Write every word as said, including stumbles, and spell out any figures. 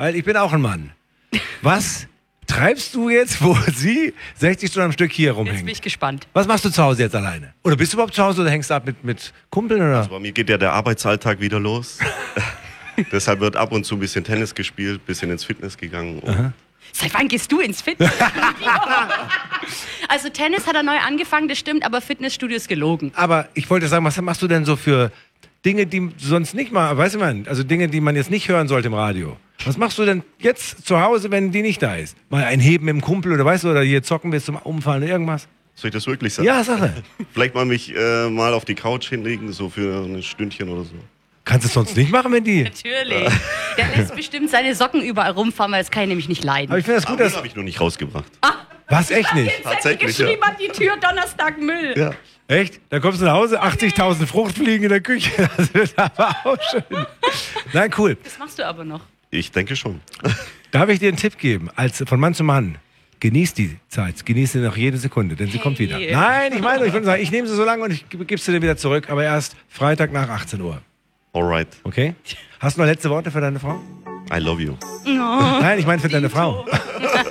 weil ich bin auch ein Mann. Was treibst du jetzt, wo sie sechzig Stunden am Stück hier rumhängt? Jetzt bin ich gespannt. Was machst du zu Hause jetzt alleine? Oder bist du überhaupt zu Hause oder hängst du ab mit, mit Kumpeln? Oder? Also bei mir geht ja der Arbeitsalltag wieder los. Deshalb wird ab und zu ein bisschen Tennis gespielt, ein bisschen ins Fitness gegangen. Und Seit wann gehst du ins Fitness? Also Tennis hat er neu angefangen, das stimmt, aber Fitnessstudio ist gelogen. Aber ich wollte sagen, was machst du denn so für Dinge, die du sonst nicht mal, weißt du man, also Dinge, die man jetzt nicht hören sollte im Radio. Was machst du denn jetzt zu Hause, wenn die nicht da ist? Mal ein Heben im Kumpel oder weißt du, oder hier zocken bis zum Umfallen, irgendwas? soll ich das wirklich sagen? Ja, Sache. Vielleicht mal mich äh, mal auf die Couch hinlegen, so für ein Stündchen oder so. Kannst du es sonst nicht machen, wenn die... Natürlich. Der lässt bestimmt seine Socken überall rumfahren, weil das kann ich nämlich nicht leiden. Aber ich finde das gut, Das dass... habe ich noch nicht rausgeschrieben. Was, echt nicht? Tatsächlich, ja. Geschrieben an die Tür, Donnerstag Müll. Ja. Echt? Da kommst du nach Hause, achtzigtausend Fruchtfliegen in der Küche. Das wird aber auch schön. Nein, cool. Das machst du aber noch. Ich denke schon. Darf ich dir einen Tipp geben, als von Mann zu Mann? Genieß die Zeit, genieße noch jede Sekunde, denn sie Hey. kommt wieder. Nein, ich meine, ich würde sagen, ich nehme sie so lange und ich gebe sie dir wieder zurück, aber erst Freitag nach achtzehn Uhr. Alright. Okay? Hast du noch letzte Worte für deine Frau? I love you. Nein, ich meine für deine Frau.